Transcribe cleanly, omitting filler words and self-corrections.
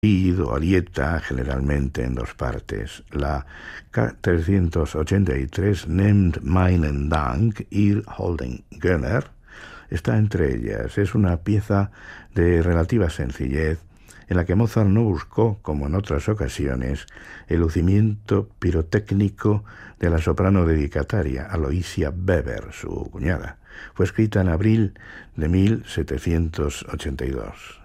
Lied o arieta, generalmente en dos partes. La K383 Nimmt meinen Dank, ihr holden Gönner está entre ellas. Es una pieza de relativa sencillez en la que Mozart no buscó, como en otras ocasiones, el lucimiento pirotécnico de la soprano dedicataria, Aloysia Weber, su cuñada. Fue escrita en abril de 1782.